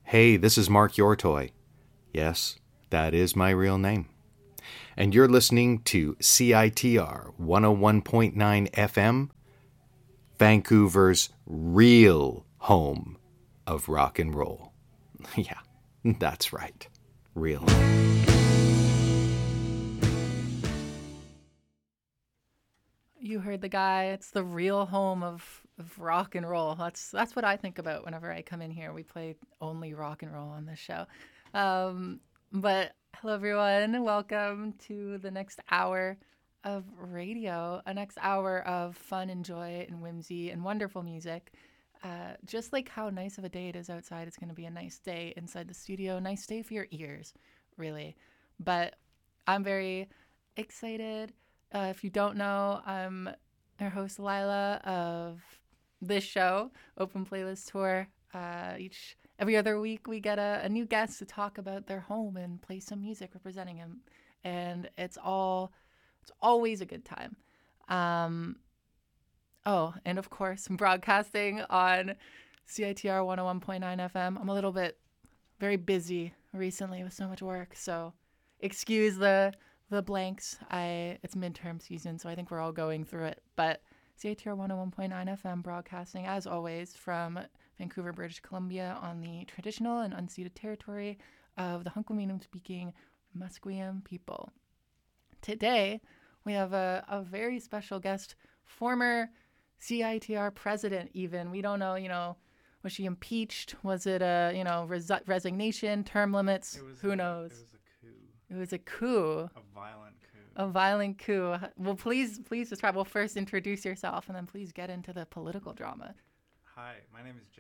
Hey, this is Mark Yortoy. Yes, that is my real name. And you're listening to CITR 101.9 FM, Vancouver's real home of rock and roll. Yeah, that's right. Real. You heard the guy. It's the real home of rock and roll. That's what I think about whenever I come in here. We play only rock and roll on this show. But hello, everyone. Welcome to the next hour of radio, a next hour of fun and joy and whimsy and wonderful music. Just like how nice of a day it is outside, it's going to be a nice day inside the studio. Nice day for your ears, really. But I'm very excited. If you don't know, I'm our host Lila of this show, Open Playlist Tour. Every other week we get a new guest to talk about their home and play some music representing him, and it's always a good time. And of course, I'm broadcasting on CITR 101.9 FM. I'm a little bit very busy recently with so much work, so excuse the blanks. It's midterm season, so I think we're all going through it. But CITR 101.9 FM broadcasting, as always, from Vancouver, British Columbia, on the traditional and unceded territory of the Hunkaminam-speaking Musqueam people. Today, we have a very special guest, former CITR president even. We don't know, was she impeached? Was it resignation, term limits? Who knows? It was a coup. A violent coup. A violent coup. Well, please describe. Well, first introduce yourself, and then please get into the political drama. Hi, my name is Jay.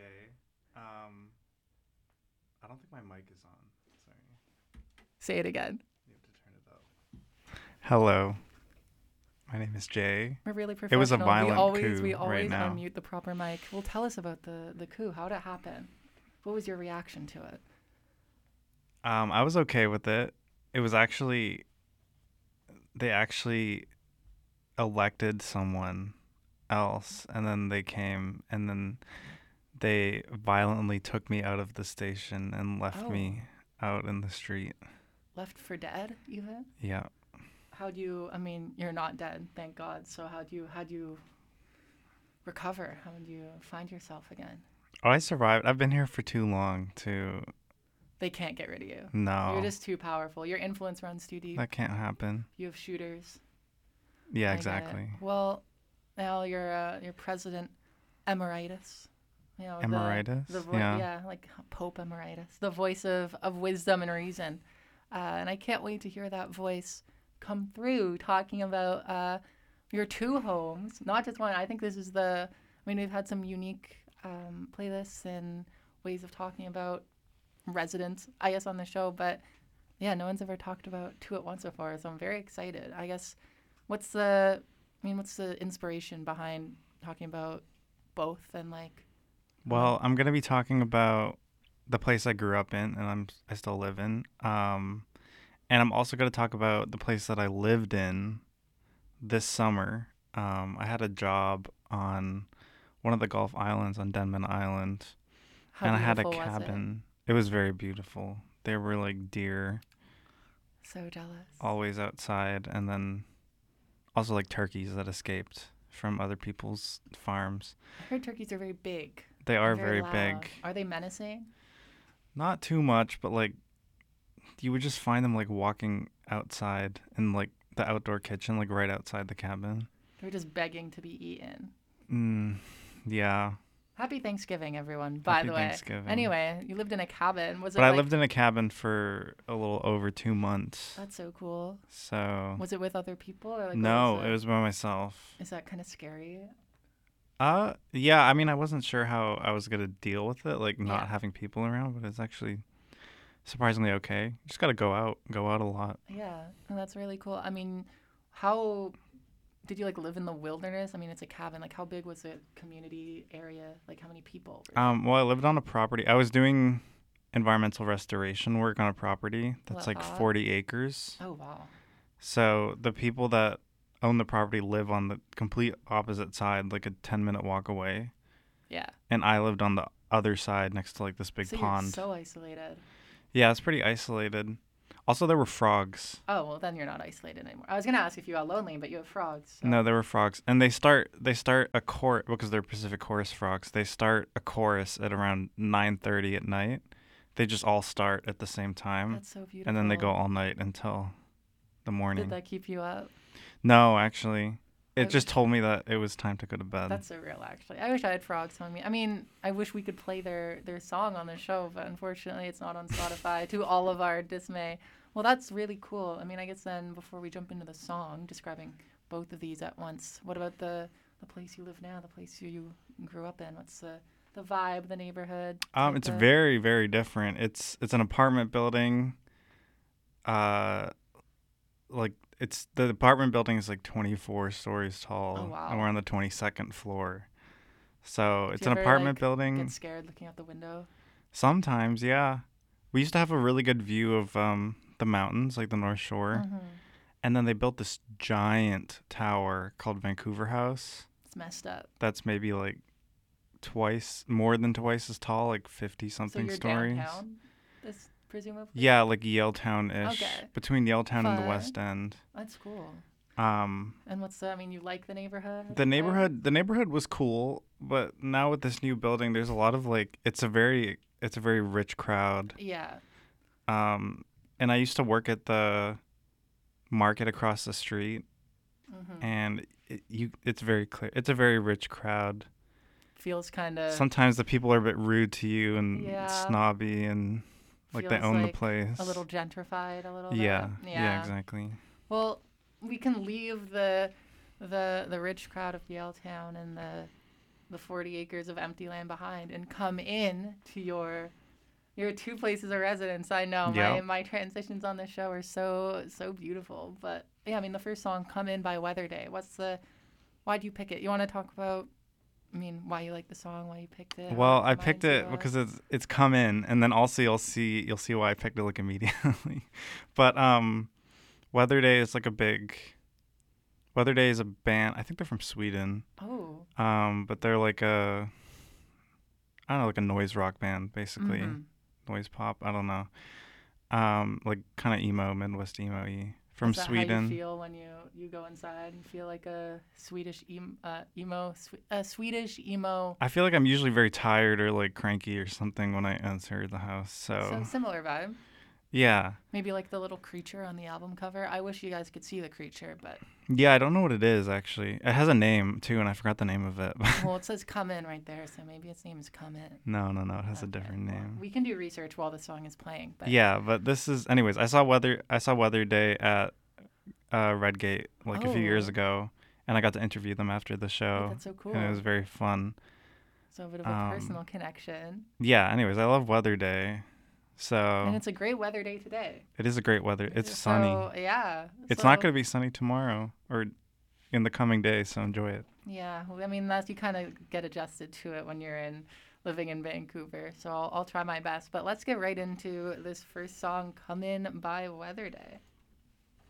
I don't think my mic is on. Sorry. Say it again. You have to turn it up. Hello. My name is Jay. We're really professional. It was a violent coup we always right now. unmute the proper mic. Well, tell us about the coup. How did it happen? What was your reaction to it? I was okay with it. It was they actually elected someone else, and then they came, and then they violently took me out of the station and left me out in the street. Left for dead, even? Yeah. You're not dead, thank God. So how'd you recover? How did you find yourself again? Oh, I survived. I've been here for too long to... They can't get rid of you. No. You're just too powerful. Your influence runs too deep. That can't happen. You have shooters. Yeah, exactly. Well, now you're president emeritus. Emeritus? Yeah, like Pope Emeritus. The voice of wisdom and reason. And I can't wait to hear that voice come through talking about your two homes, not just one. I think this is we've had some unique playlists and ways of talking about residents, I guess, on the show, but yeah, no one's ever talked about two at once so far, so I'm very excited. I guess what's the inspiration behind talking about both and Well, I'm going to be talking about the place I grew up in and I still live in. And I'm also going to talk about the place that I lived in this summer. I had a job on one of the Gulf Islands on Denman Island. How and I had a beautiful was cabin. It was very beautiful. They were like deer. So jealous. Always outside, and then also like turkeys that escaped from other people's farms. I heard turkeys are very big. They are very very big. Are they menacing? Not too much, but like you would just find them like walking outside in like the outdoor kitchen, like right outside the cabin. They're just begging to be eaten. Yeah. Happy Thanksgiving, everyone, by Happy the way. Thanksgiving. Anyway, you lived in a cabin. I lived in a cabin for a little over 2 months. That's so cool. So. Was it with other people? Or No, it was by myself. Is that kind of scary? Yeah, I mean, I wasn't sure how I was going to deal with it, like not having people around, but it's actually surprisingly okay. You just got to go out a lot. Yeah, and that's really cool. I mean, how did you live in the wilderness? I mean, it's a cabin. How big was the community area? How many people? Well, I lived on a property. I was doing environmental restoration work on a property that's 40 acres. Oh, wow. So the people that own the property live on the complete opposite side, like a 10-minute walk away. Yeah. And I lived on the other side next to like this big So pond. you're so isolated. Yeah, it's pretty isolated. Also, there were frogs. Oh, well, then you're not isolated anymore. I was going to ask if you got lonely, but you have frogs. So. No, there were frogs, and they start a chorus because they're Pacific chorus frogs. They start a chorus at around 9:30 at night. They just all start at the same time, That's so beautiful. and then they go all night until the morning. Did that keep you up? No, actually, it I just wish- told me that it was time to go to bed. That's surreal, actually. I wish I had frogs on me. I mean, I wish we could play their song on the show, but unfortunately, it's not on Spotify. To all of our dismay. Well, that's really cool. I mean, I guess then before we jump into the song, describing both of these at once, what about the place you live now, the place you grew up in? What's the vibe, the neighborhood? It's very, very different. It's an apartment building. Like the apartment building is like 24 stories tall. Oh, wow. And we're on the 22nd floor. So it's you an ever, apartment like, building. Get scared looking out the window? Sometimes, yeah. We used to have a really good view of the mountains, like the North Shore. Mm-hmm. And then they built this giant tower called Vancouver House. It's messed up. That's maybe like more than twice as tall, like 50 So something you're stories. downtown, this presumably? Yeah, like Yaletown-ish. Okay. Between Yaletown and the Fun. West End. That's cool. Um, And what's the, I mean, you like the neighborhood? the neighborhood was cool, but now with this new building, there's a lot of like it's a very rich crowd. Yeah. And I used to work at the market across the street, Mm-hmm. and it's very clear. It's a very rich crowd. Feels kind of. Sometimes the people are a bit rude to you and Yeah. snobby and like they Feels own like the place. a little gentrified, a little Yeah, bit. yeah, exactly. Well, we can leave the rich crowd of Yaletown and the 40 acres of empty land behind and come in to your two places of residence. I know Yeah. my transitions on the show are so beautiful, but yeah, I mean the first song, "Come In" by Weather Day. Why'd you pick it? You want to talk about? I mean, why you like the song, why you picked it? how Well, I reminds picked you it of- because it's come in, and then also you'll see why I picked it like immediately. But Weather Day is like Weather Day is a band. I think they're from Sweden. Oh. But they're like I don't know, like a noise rock band basically, Mhm. noise pop. I don't know. Like kind of emo, Midwest emo-y from Is that Sweden. how you feel when you go inside and feel like a Swedish Swedish emo? I feel like I'm usually very tired or like cranky or something when I enter the house. So similar vibe. Yeah. Maybe like the little creature on the album cover. I wish you guys could see the creature, but Yeah, I don't know what it is actually. It has a name too, and I forgot the name of it. well, it says "Come In" right there, so maybe its name is "Come In." No, it has a Okay, different well, name. we can do research while the song is playing, but Yeah, but this is anyways. I saw Weather Day at Redgate like a few years Oh. ago, and I got to interview them after the show. that's so cool. And it was very fun. So a bit of a personal connection, Yeah. Anyways, I love Weather Day, so and it's a great weather day today. it is a great weather. It's So, sunny. Yeah. It's so- not going to be sunny tomorrow or in the coming days, so enjoy it. Yeah, well, I mean, you kind of get adjusted to it when you're living in Vancouver. So I'll try my best. But let's get right into this first song, "Come In" by Weather Day.